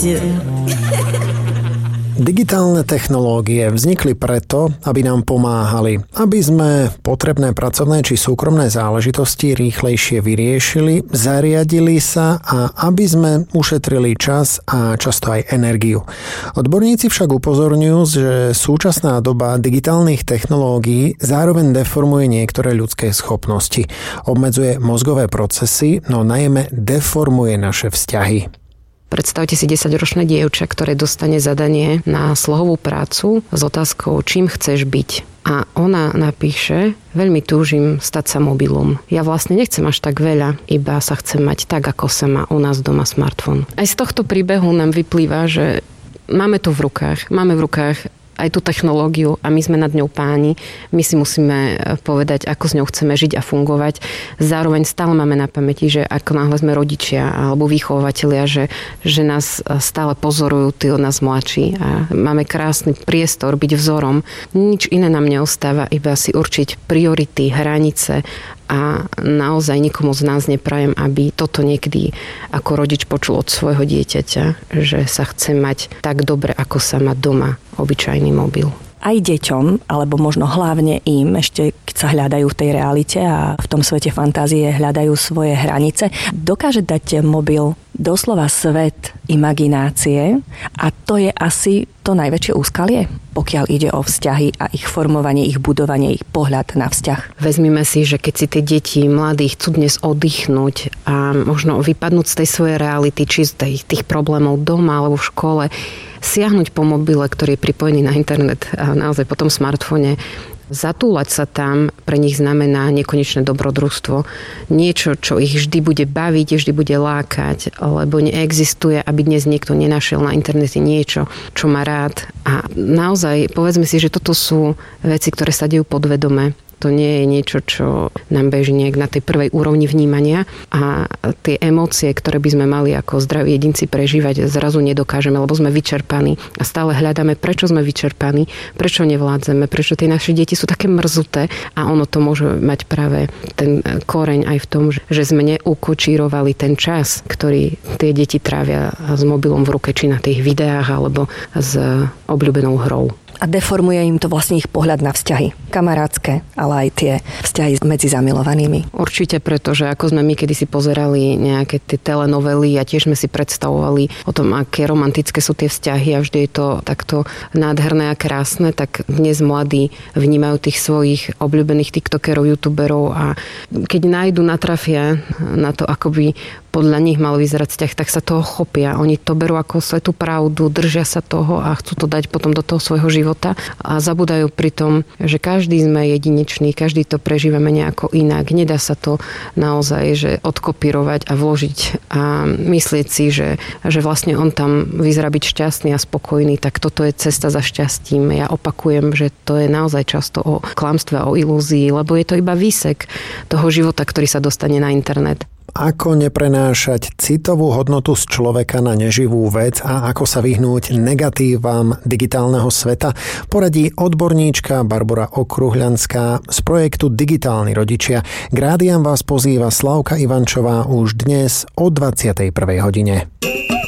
Digitálne technológie vznikli preto, aby nám pomáhali, aby sme potrebné pracovné či súkromné záležitosti rýchlejšie vyriešili, zariadili sa a aby sme ušetrili čas a často aj energiu. Odborníci však upozorňujú, že súčasná doba digitálnych technológií zároveň deformuje niektoré ľudské schopnosti. Obmedzuje mozgové procesy, no najmä deformuje naše vzťahy. Predstavte si 10-ročné dievča, ktoré dostane zadanie na slohovú prácu s otázkou, čím chceš byť. A ona napíše, veľmi túžim stať sa mobilom. Ja vlastne nechcem až tak veľa, iba sa chcem mať tak, ako sa má u nás doma smartfón. Aj z tohto príbehu nám vyplýva, že máme to v rukách. Máme v rukách aj tú technológiu a my sme nad ňou páni. My si musíme povedať, ako s ňou chceme žiť a fungovať. Zároveň stále máme na pamäti, že ako náhle sme rodičia alebo vychovovatelia, že nás stále pozorujú tí od nás mladší a máme krásny priestor byť vzorom. Nič iné nám neostáva, iba si určiť priority, hranice a naozaj nikomu z nás neprajem, aby toto niekedy ako rodič počul od svojho dieťaťa, že sa chce mať tak dobre, ako sa má doma obyčajný mobil. Aj deťom, alebo možno hlavne im, ešte keď sa hľadajú v tej realite a v tom svete fantázie hľadajú svoje hranice, dokáže dať mobil doslova svet imaginácie a to je asi to najväčšie úskalie, pokiaľ ide o vzťahy a ich formovanie, ich budovanie, ich pohľad na vzťah. Vezmime si, že keď si tie deti, mladí chcú dnes oddychnúť a možno vypadnúť z tej svojej reality, či z tých problémov doma alebo v škole, siahnuť po mobile, ktorý je pripojený na internet a naozaj po tom smartfóne, zatúlať sa tam pre nich znamená nekonečné dobrodružstvo. Niečo, čo ich vždy bude baviť, vždy bude lákať, lebo neexistuje, aby dnes niekto nenašiel na internete niečo, čo má rád. A naozaj, povedzme si, že toto sú veci, ktoré sa dejú podvedome. To nie je niečo, čo nám beží nejak na tej prvej úrovni vnímania a tie emócie, ktoré by sme mali ako zdraví jedinci prežívať, zrazu nedokážeme, lebo sme vyčerpaní a stále hľadáme, prečo sme vyčerpaní, prečo nevládzeme, prečo tie naše deti sú také mrzuté a ono to môže mať práve ten koreň aj v tom, že sme neukočírovali ten čas, ktorý tie deti trávia s mobilom v ruke, či na tých videách alebo s obľúbenou hrou. A deformuje im to vlastne ich pohľad na vzťahy. Kamarátske, ale aj tie vzťahy medzi zamilovanými. Určite, pretože ako sme my kedysi pozerali nejaké tie telenovely a tiež sme si predstavovali o tom, aké romantické sú tie vzťahy a vždy je to takto nádherné a krásne, tak dnes mladí vnímajú tých svojich obľúbených tiktokerov, youtuberov a keď natrafia na to, ako by podľa nich mal vyzerať vzťah, tak sa toho chopia. Oni to berú ako svätú pravdu, držia sa toho a chcú to dať potom do toho svojho života a zabúdajú pri tom, že každý sme jedinečný, každý to prežívame nejako inak. Nedá sa to naozaj že odkopírovať a vložiť a myslieť si, že vlastne on tam vyzerá byť šťastný a spokojný, tak toto je cesta za šťastím. Ja opakujem, že to je naozaj často o klamstve a o ilúzii, lebo je to iba výsek toho života, ktorý sa dostane na internet. Ako neprenášať citovú hodnotu z človeka na neživú vec a ako sa vyhnúť negatívam digitálneho sveta, poradí odborníčka Barbora Okruhľanská z projektu Digitálni rodičia. K rádiám vás pozýva Slavka Ivančová už dnes o 21. hodine.